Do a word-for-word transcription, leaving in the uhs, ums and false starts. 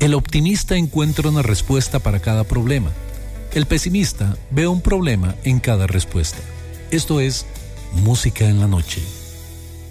El optimista encuentra una respuesta para cada problema. El pesimista ve un problema en cada respuesta. Esto es Música en la Noche.